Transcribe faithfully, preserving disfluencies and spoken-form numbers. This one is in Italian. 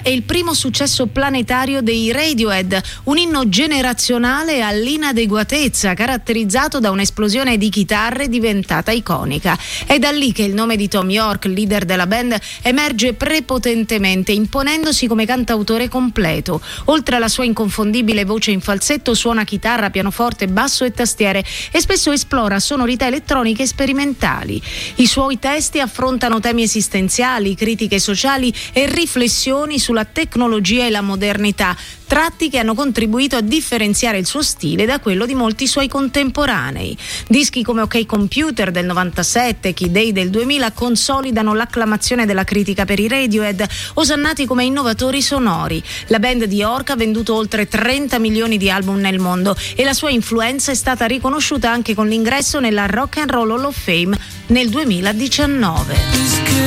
è il primo successo planetario dei Radiohead, un inno generazionale all'inadeguatezza, caratterizzato da un'esplosione di chitarre diventata iconica. È da lì che il nome di Thom Yorke, leader della band, emerge prepotentemente, imponendosi come cantautore completo. Oltre alla sua inconfondibile voce in falsetto, suona chitarra, pianoforte, basso e tastiere e spesso esplora sonorità elettroniche sperimentali. I suoi testi affrontano temi esistenziali, critiche sociali e riflessioni sulla tecnologia e la modernità, tratti che hanno contribuito a differenziare il suo stile da quello di molti suoi contemporanei. Dischi come OK Computer del novantasette, Key Day del duemila consolidano l'acclamazione della critica per i Radiohead, osannati come innovatori sonori. La band di Yorke ha venduto oltre trenta milioni di album nel mondo e la sua influenza è stata riconosciuta anche con l'ingresso nella Rock and Roll Hall of Fame nel duemiladiciannove.